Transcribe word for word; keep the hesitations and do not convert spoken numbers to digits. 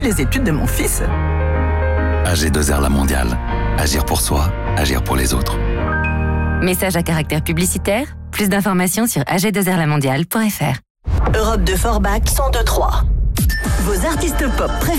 les études de mon fils. A G deux R La Mondiale. Agir pour soi, agir pour les autres. Message à caractère publicitaire. Plus d'informations sur a g deux r la mondiale point f r. Europe deux Forbach cent deux trois. Vos artistes pop préférés.